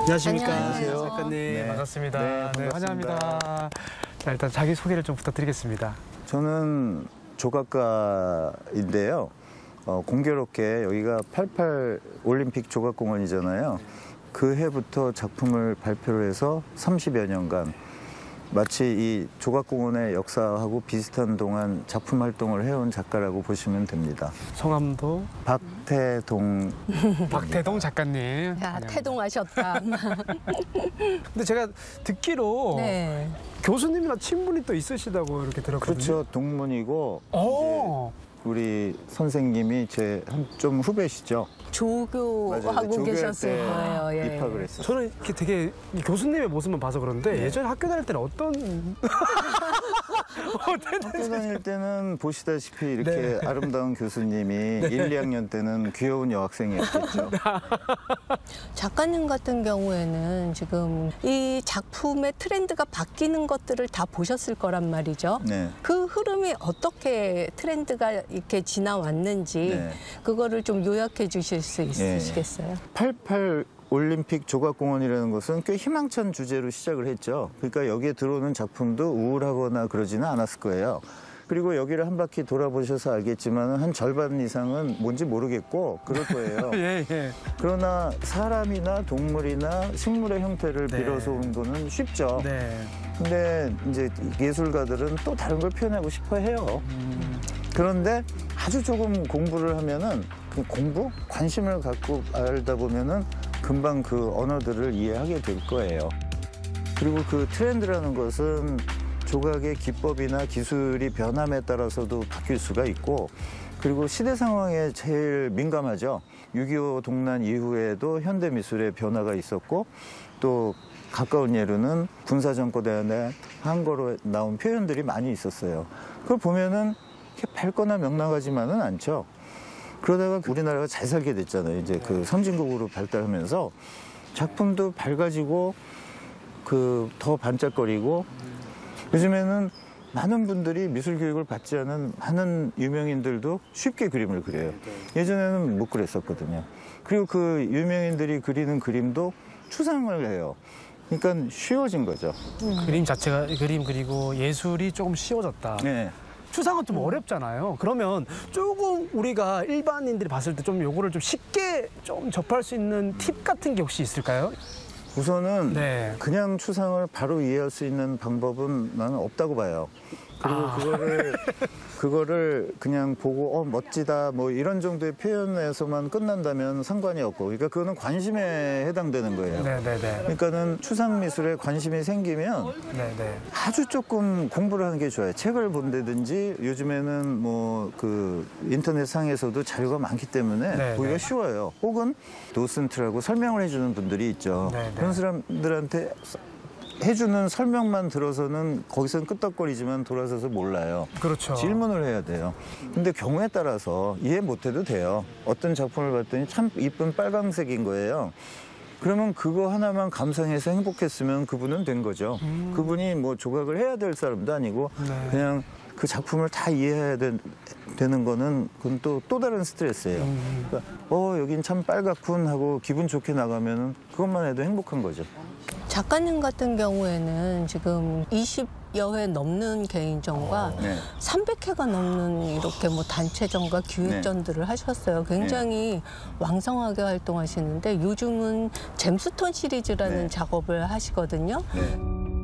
안녕하십니까. 안녕하세요. 작가님. 네. 반갑습니다. 네, 반갑습니다. 환영합니다. 자, 일단 자기 소개를 좀 부탁드리겠습니다. 저는 조각가인데요. 공교롭게 여기가 88 올림픽 조각공원이잖아요. 그 해부터 작품을 발표를 해서 30여 년간 마치 이 조각공원의 역사하고 비슷한 동안 작품 활동을 해온 작가라고 보시면 됩니다. 성함도 박태동. 박태동 작가님. 야, 환영합니다. 태동하셨다. 근데 제가 듣기로 네. 교수님이나 친분이 또 있으시다고 이렇게 들었거든요. 그렇죠. 동문이고 오. 우리 선생님이 제 좀 후배시죠. 조교하고 조교할 계셨을 때 거예요. 예. 입학을 했어요. 저는 이렇게 되게 이 교수님의 모습만 봐서 그런데 네. 예전에 학교 다닐 때는 어떤 학교 다닐 때는 보시다시피 이렇게 네. 아름다운 교수님이 1, 2학년 때는 귀여운 여학생이었겠죠. 작가님 같은 경우에는 지금 이 작품의 트렌드가 바뀌는 것들을 다 보셨을 거란 말이죠. 네. 그 흐름이 어떻게 트렌드가 이렇게 지나왔는지 네. 그거를 좀 요약해 주실 수 있으시겠어요? 88 올림픽 조각공원이라는 것은 꽤 희망찬 주제로 시작을 했죠. 그러니까 여기에 들어오는 작품도 우울하거나 그러지는 않았을 거예요. 그리고 여기를 한 바퀴 돌아보셔서 알겠지만 한 절반 이상은 뭔지 모르겠고 그럴 거예요. 예, 예. 그러나 사람이나 동물이나 식물의 형태를 네. 빌어서 온 거는 쉽죠. 네. 근데 이제 예술가들은 또 다른 걸 표현하고 싶어 해요. 그런데 아주 조금 공부를 하면은 그 공부? 관심을 갖고 알다 보면은 금방 그 언어들을 이해하게 될 거예요. 그리고 그 트렌드라는 것은 조각의 기법이나 기술이 변함에 따라서도 바뀔 수가 있고 그리고 시대 상황에 제일 민감하죠. 6.25 동란 이후에도 현대미술의 변화가 있었고 또 가까운 예로는 군사정권에 한거로 나온 표현들이 많이 있었어요. 그걸 보면은 이렇게 밝거나 명랑하지만은 않죠. 그러다가 우리나라가 잘 살게 됐잖아요. 이제 그 선진국으로 발달하면서 작품도 밝아지고 그 더 반짝거리고 요즘에는 많은 분들이 미술 교육을 받지 않은 많은 유명인들도 쉽게 그림을 그려요. 예전에는 못 그랬었거든요. 그리고 그 유명인들이 그리는 그림도 추상을 해요. 그러니까 쉬워진 거죠. 그림 자체가 그림 그리고 예술이 조금 쉬워졌다. 네. 추상은 좀 어렵잖아요. 그러면 조금 우리가 일반인들이 봤을 때 좀 요거를 좀 쉽게 좀 접할 수 있는 팁 같은 게 혹시 있을까요? 우선은 네. 그냥 추상을 바로 이해할 수 있는 방법은 나는 없다고 봐요. 그리고 그거를 그냥 보고 멋지다 뭐 이런 정도의 표현에서만 끝난다면 상관이 없고 그러니까 그거는 관심에 해당되는 거예요. 네네네. 그러니까는 추상 미술에 관심이 생기면 네네. 아주 조금 공부를 하는 게 좋아요. 책을 본다든지 요즘에는 뭐 그 인터넷 상에서도 자료가 많기 때문에 네, 보기가 네. 쉬워요. 혹은 도슨트라고 설명을 해주는 분들이 있죠. 네, 네. 그런 사람들한테 해주는 설명만 들어서는 거기서는 끄떡거리지만 돌아서서 몰라요. 그렇죠. 질문을 해야 돼요. 근데 경우에 따라서 이해 못해도 돼요. 어떤 작품을 봤더니 참 이쁜 빨강색인 거예요. 그러면 그거 하나만 감상해서 행복했으면 그분은 된 거죠. 그분이 뭐 조각을 해야 될 사람도 아니고 네. 그냥 그 작품을 다 이해해야 되는 거는 그건 또 다른 스트레스예요. 그러니까 여긴 참 빨갛군 하고 기분 좋게 나가면은 그것만 해도 행복한 거죠. 작가님 같은 경우에는 지금 20여 회 넘는 개인전과 네. 300회가 넘는 이렇게 뭐 단체전과 기획전들을 하셨어요. 굉장히 왕성하게 활동하시는데 요즘은 잼스톤 시리즈라는 네. 작업을 하시거든요. 네.